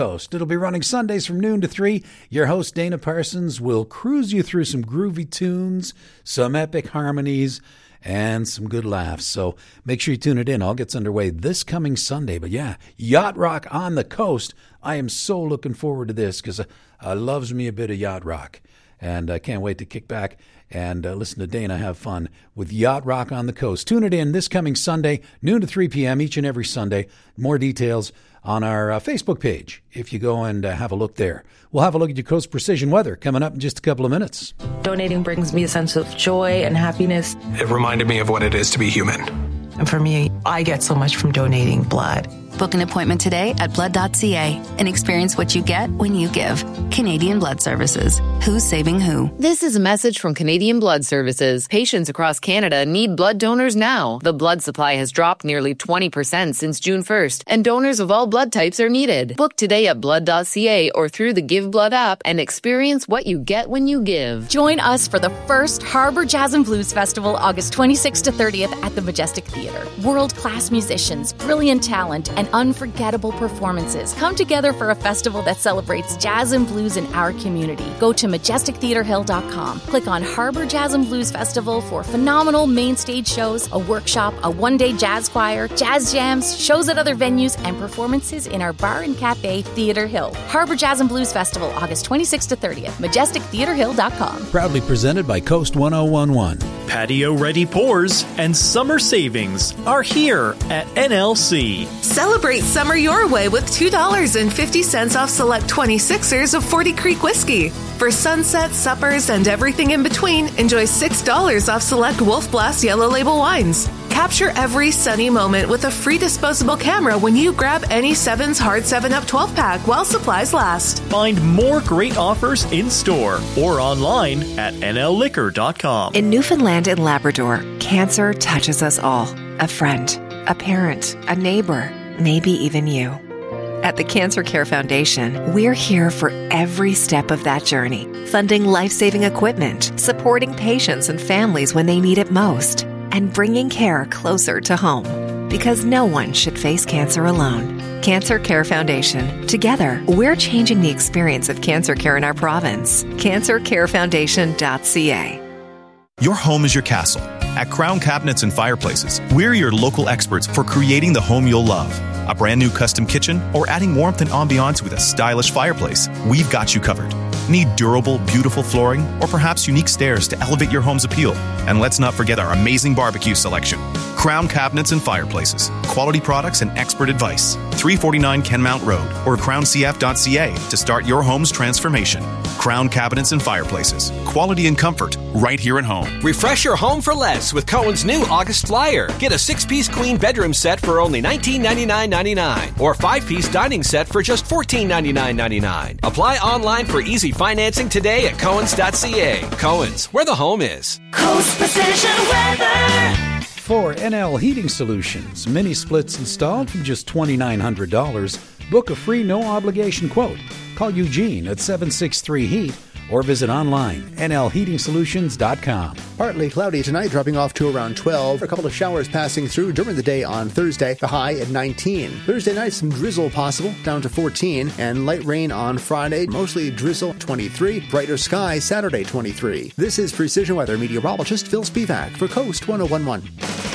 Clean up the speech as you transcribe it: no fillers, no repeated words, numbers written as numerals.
Coast. It'll be running Sundays from noon to 3. Your host, Dana Parsons, will cruise you through some groovy tunes, some epic harmonies, and some good laughs. So make sure you tune it in. All gets underway this coming Sunday. But yeah, Yacht Rock on the Coast. I am so looking forward to this because I loves me a bit of yacht rock. And I can't wait to kick back and listen to Dana have fun with Yacht Rock on the Coast. Tune it in this coming Sunday, noon to 3 p.m. each and every Sunday. More details on our Facebook page if you go and have a look there. We'll have a look at your Coast Precision weather coming up in just a couple of minutes. Donating brings me a sense of joy and happiness. It reminded me of what it is to be human. And for me, I get so much from donating blood. Book an appointment today at blood.ca and experience what you get when you give. Canadian Blood Services. Who's saving who? This is a message from Canadian Blood Services. Patients across Canada need blood donors now. The blood supply has dropped nearly 20% since June 1st, and donors of all blood types are needed. Book today at blood.ca or through the Give Blood app and experience what you get when you give. Join us for the first Harbour Jazz and Blues Festival, August 26th to 30th at the Majestic Theatre. World-class musicians, brilliant talent, and unforgettable performances come together for a festival that celebrates jazz and blues in our community. Go to majestictheatrehill.com. Click on Harbour Jazz and Blues Festival for phenomenal main stage shows, a workshop, a one-day jazz choir, jazz jams, shows at other venues, and performances in our bar and cafe, Theatre Hill. Harbour Jazz and Blues Festival, August 26th to 30th. majestictheatrehill.com. Proudly presented by Coast 1011. Patio-ready pours and summer savings are here at NLC. Celebrate summer your way with $2.50 off select 26ers of 40 Creek whiskey. For sunset, suppers, and everything in between, enjoy $6 off select Wolf Blast Yellow Label wines. Capture every sunny moment with a free disposable camera when you grab any 7's Hard 7-Up 12-pack while supplies last. Find more great offers in store or online at nlliquor.com. In Newfoundland and Labrador, cancer touches us all. A friend, a parent, a neighbor, maybe even you. At the Cancer Care Foundation, we're here for every step of that journey, funding life-saving equipment, supporting patients and families when they need it most, and bringing care closer to home. Because no one should face cancer alone. Cancer Care Foundation. Together, we're changing the experience of cancer care in our province. CancerCareFoundation.ca. Your home is your castle. At Crown Cabinets and Fireplaces, we're your local experts for creating the home you'll love. A brand new custom kitchen or adding warmth and ambiance with a stylish fireplace, we've got you covered. Need durable, beautiful flooring or perhaps unique stairs to elevate your home's appeal? And let's not forget our amazing barbecue selection. Crown Cabinets and Fireplaces. Quality products and expert advice. 349 Kenmount Road or crowncf.ca to start your home's transformation. Crown Cabinets and Fireplaces. Quality and comfort right here at home. Refresh your home for less with Cohen's new August Flyer. Get a 6-piece queen bedroom set for only $1999.99 or 5-piece dining set for just $1499.99. Apply online for easy financing today at Cohen's.ca. Cohen's, where the home is. Coast Precision Weather. For NL Heating Solutions, mini splits installed from just $2,900. Book a free no-obligation quote. Call Eugene at 763-HEAT or visit online, nlheatingsolutions.com. Partly cloudy tonight, dropping off to around 12. A couple of showers passing through during the day on Thursday, the high at 19. Thursday night, some drizzle possible, down to 14. And light rain on Friday, mostly drizzle, 23. Brighter sky Saturday, 23. This is Precision Weather meteorologist Phil Spivak for Coast 1011.